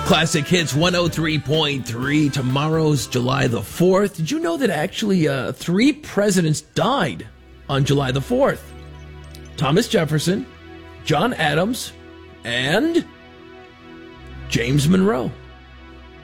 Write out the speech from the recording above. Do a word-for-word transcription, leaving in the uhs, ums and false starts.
Classic Hits one oh three point three. Tomorrow's July the fourth. Did you know that actually uh, three presidents died on July the fourth? Thomas Jefferson, John Adams, and James Monroe.